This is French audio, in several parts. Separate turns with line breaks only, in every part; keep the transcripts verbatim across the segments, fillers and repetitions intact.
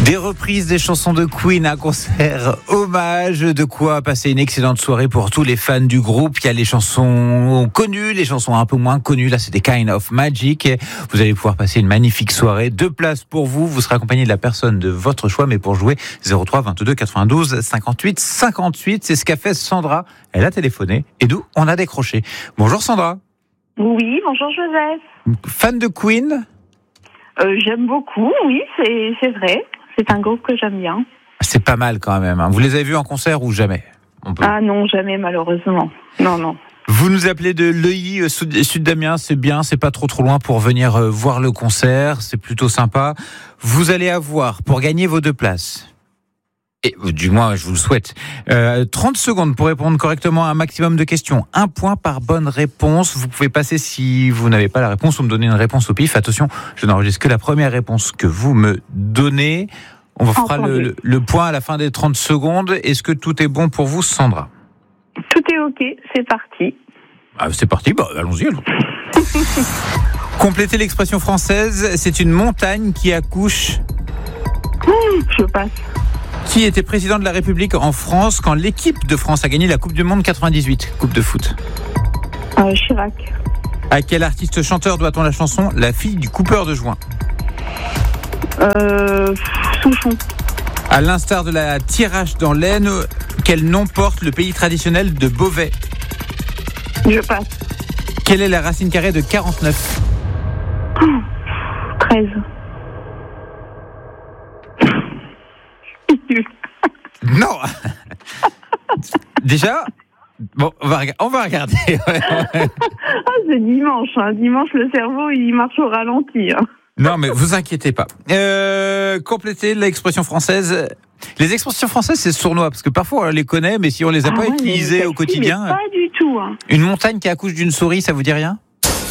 Des reprises des chansons de Queen, un concert hommage, de quoi passer une excellente soirée pour tous les fans du groupe. Il y a les chansons connues, les chansons un peu moins connues. Là, c'est des Kind of Magic. Vous allez pouvoir passer une magnifique soirée. Deux places pour vous. Vous serez accompagné de la personne de votre choix, mais pour jouer, zéro trois vingt-deux quatre-vingt-douze cinquante-huit cinquante-huit. C'est ce qu'a fait Sandra. Elle a téléphoné et nous, on a décroché. Bonjour Sandra.
Oui, bonjour Joseph.
Fan de Queen ?
euh, J'aime beaucoup, oui, c'est, c'est vrai. C'est un groupe que j'aime bien.
C'est pas mal quand même. Hein. Vous les avez vus en concert ou jamais ? On peut...
Ah non, jamais malheureusement. Non, non.
Vous nous appelez de Leuilly, sud, sud d'Amiens, c'est bien, c'est pas trop trop loin pour venir euh, voir le concert, c'est plutôt sympa. Vous allez avoir, pour gagner vos deux places, et du moins je vous le souhaite, euh, trente secondes pour répondre correctement à un maximum de questions. Un point par bonne réponse. Vous pouvez passer si vous n'avez pas la réponse ou me donner une réponse au pif. Attention, je n'enregistre que la première réponse que vous me donnez. On vous fera le, le, le point à la fin des trente secondes. Est-ce que tout est bon pour vous, Sandra ?
Tout est ok, c'est parti.
Ah, c'est parti, bah, allons-y alors. Complétez l'expression française, c'est une montagne qui accouche.
Mmh, je passe.
Qui était président de la République en France quand l'équipe de France a gagné la Coupe du Monde quatre-vingt-dix-huit, Coupe de foot ?
euh, Chirac.
À quel artiste chanteur doit-on la chanson La fille du coupeur de joint ?
euh, Souchon.
À l'instar de la tirage dans l'Aisne, quel nom porte le pays traditionnel de Beauvais ?
Je passe.
Quelle est la racine carrée de quarante-neuf ?
Oh, treize.
Non. Déjà, bon, on va, on va regarder.
Ah, c'est dimanche. Hein. Dimanche, le cerveau, il marche au ralenti. Hein.
Non, mais vous inquiétez pas. Euh, complétez l'expression française. Les expressions françaises, c'est sournois, parce que parfois on les connaît, mais si on les a
ah
pas
ouais,
utilisées au quotidien.
Pas du tout. Hein.
Une montagne qui accouche d'une souris, ça vous dit rien ?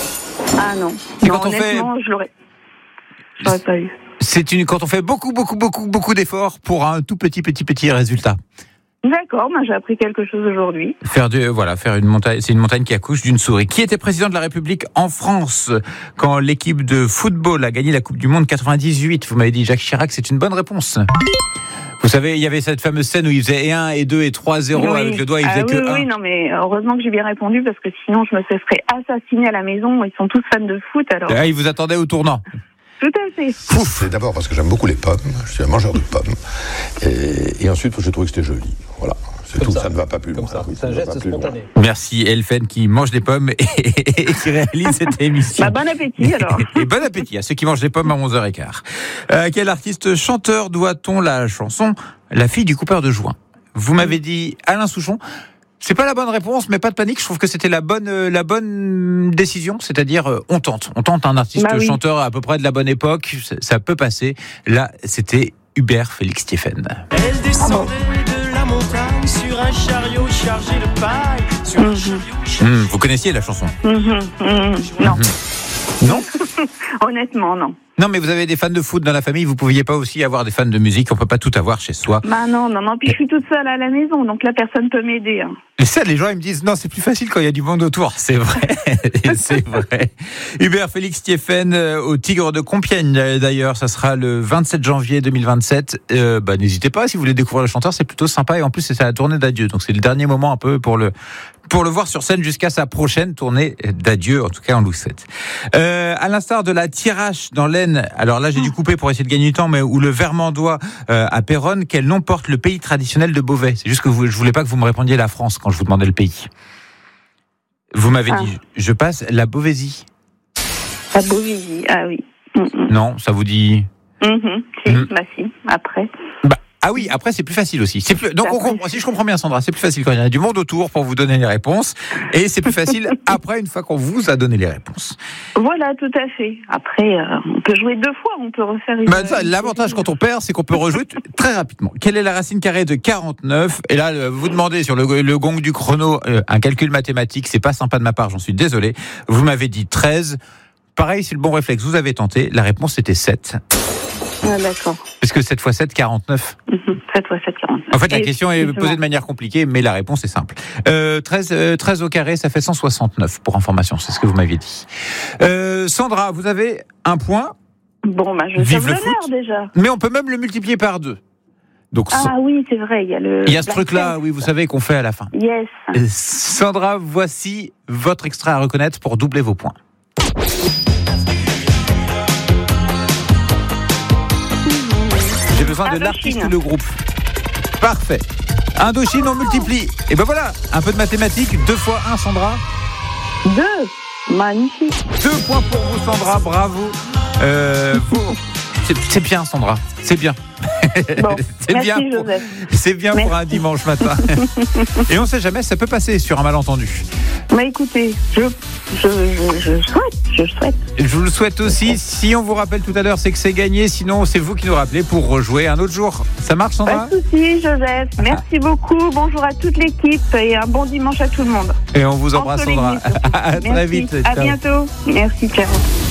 Ah non.
Et
non
quand on
honnêtement,
fait...
je l'aurais. Je l'aurais pas eu.
C'est une quand on fait beaucoup, beaucoup, beaucoup, beaucoup d'efforts pour un tout petit, petit, petit résultat.
D'accord, moi j'ai appris quelque chose aujourd'hui.
Faire de, voilà, faire une montagne, c'est une montagne qui accouche d'une souris. Qui était président de la République en France quand l'équipe de football a gagné la Coupe du Monde quatre-vingt-dix-huit ? Vous m'avez dit Jacques Chirac, c'est une bonne réponse. Vous savez, il y avait cette fameuse scène où il faisait un et deux et trois zéro
oui.
avec le doigt, il
ah,
faisait
oui,
que
oui,
un.
Oui, non, mais heureusement que j'ai bien répondu parce que sinon je me serais assassinée à la maison. Ils sont tous fans de foot alors.
Ah, il vous attendait au tournant.
Tout à fait.
Ouf, c'est d'abord parce que j'aime beaucoup les pommes, je suis un mangeur de pommes, et, et ensuite j'ai trouvé que c'était joli. Voilà, c'est
Comme
tout,
ça.
ça ne va pas plus
Comme
loin.
ça,
Oui,
c'est un
ne va
geste
pas plus loin.
spontané.
Merci Elfen qui mange des pommes et, et qui réalise cette émission.
Bah, bon appétit alors.
Et bon appétit à ceux qui mangent des pommes à onze heures quinze. Euh, à quel artiste chanteur doit-on la chanson La fille du coupeur de joint ? Vous m'avez dit Alain Souchon. C'est pas la bonne réponse, mais pas de panique. Je trouve que c'était la bonne, euh, la bonne décision. C'est-à-dire, euh, on tente. On tente un artiste
bah oui.
chanteur à peu près de la bonne époque. Ça, ça peut passer. Là, c'était Hubert Félix Stéphane.
Elle descendait de la montagne sur un chariot chargé de paille. Sur un chariot chargé...
Mmh, vous connaissiez la chanson ?
Mmh, mmh, non.
Mmh. Non ?
Honnêtement, non.
Non, mais vous avez des fans de foot dans la famille, vous pouviez pas aussi avoir des fans de musique, on peut pas tout avoir chez soi.
Bah non, non, non, puis je suis toute seule à la maison, donc là personne peut m'aider. Hein.
Et ça, les gens ils me disent, non, c'est plus facile quand il y a du monde autour. C'est vrai, c'est vrai. Hubert Félix Stéphane euh, au Tigre de Compiègne, d'ailleurs, ça sera le vingt-sept janvier deux mille vingt-sept. Euh, bah, n'hésitez pas, si vous voulez découvrir le chanteur, c'est plutôt sympa, et en plus c'est la tournée d'adieu, donc c'est le dernier moment un peu pour le... pour le voir sur scène jusqu'à sa prochaine tournée d'adieu, en tout cas en Louis sept. Euh, à l'instar de la Tirage dans l'Aisne, alors là j'ai dû couper pour essayer de gagner du temps, mais où le Vermandois euh, à Péronne, quel nom porte le pays traditionnel de Beauvais ? C'est juste que vous, je voulais pas que vous me répondiez la France quand je vous demandais le pays. Vous m'avez
ah.
dit, je passe la Beauvaisie.
La Beauvaisie, ah oui. Mm-mm.
Non, ça vous dit...
Mm-hmm. Si,
Mm.
bah si, après.
Bah, ah oui, après c'est plus facile aussi. C'est plus... Donc on comprend, si je comprends bien Sandra, c'est plus facile quand il y a du monde autour pour vous donner les réponses, et c'est plus facile après une fois qu'on vous a donné les réponses.
Voilà, tout à fait. Après, euh, on peut jouer deux fois, on peut refaire une...
Bah, ça, l'avantage quand on perd, c'est qu'on peut rejouer t- très rapidement. Quelle est la racine carrée de quarante-neuf ? Et là, euh, vous demandez sur le, le gong du chrono euh, un calcul mathématique, c'est pas sympa de ma part, j'en suis désolé. Vous m'avez dit treize. Pareil, c'est le bon réflexe, vous avez tenté. La réponse était sept.
Ah, d'accord.
Puisque sept fois sept, quarante-neuf.
Mm-hmm. sept fois sept, quarante-neuf.
En fait, la
Et
question est posée de manière compliquée, mais la réponse est simple. Euh, treize, euh, treize au carré, ça fait cent soixante-neuf, pour information, c'est ce que vous m'aviez dit. Euh, Sandra, vous avez un point.
Bon, bah, je
Vive
sauve
le
l'honneur
foot.
déjà.
Mais on peut même le multiplier par deux. Donc,
Ah oui, c'est vrai, il y a le...
il y a ce
Black
truc-là,
Face.
oui, vous savez, qu'on fait à la fin.
Yes.
Et Sandra, voici votre extrait à reconnaître pour doubler vos points. J'ai besoin de
Indochine.
l'artiste ou le groupe. Parfait. Indochine, on multiplie. Et ben voilà, un peu de mathématiques. Deux fois un, Sandra.
Deux. Magnifique.
Deux points pour vous, Sandra. Bravo. Euh, vous- c'est, c'est bien, Sandra. C'est bien.
Bon,
c'est
merci
bien. Pour,
Joseph.
c'est bien
Merci.
pour un dimanche matin. Et on sait jamais, ça peut passer sur un malentendu.
Bah écoutez, je, je, je, je souhaite, je souhaite.
Je vous le souhaite aussi. Si on vous rappelle tout à l'heure, c'est que c'est gagné. Sinon, c'est vous qui nous rappelez pour rejouer un autre jour. Ça marche, Sandra?
Pas de soucis, Joseph. Merci beaucoup. Bonjour à toute l'équipe et un bon dimanche à tout le monde.
Et on vous embrasse,
Entre les
Sandra.
lignes, surtout.
À très
Merci.
vite.
À
Ciao.
bientôt. Merci, ciao.